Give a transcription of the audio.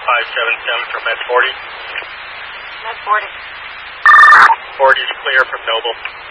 577 from Med 40. Med 40. 40 is clear from Noble.